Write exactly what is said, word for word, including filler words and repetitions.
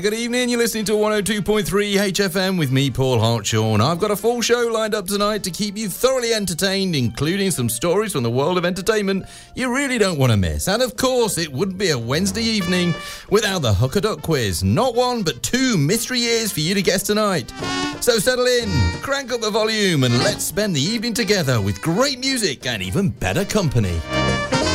Good evening, you're listening to one oh two point three H F M with me, Paul Hartshaw. I've got a full show lined up tonight to keep you thoroughly entertained, including some stories from the world of entertainment you really don't want to miss. And of course, it wouldn't be a Wednesday evening without the Hook a Duck quiz. Not one, but two mystery years for you to guess tonight. So settle in, crank up the volume, and let's spend the evening together with great music and even better company.